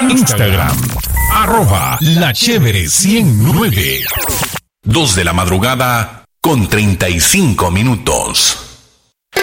Instagram, @lachévere109. 2 de la madrugada con 35 minutos.